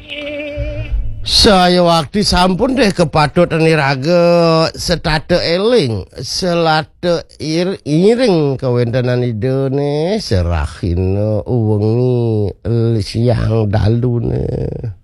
Saya waktu sampun deh kepatut niraga setata eling selata iring kawendanan ide ne serahin uwengi siang dalu ne.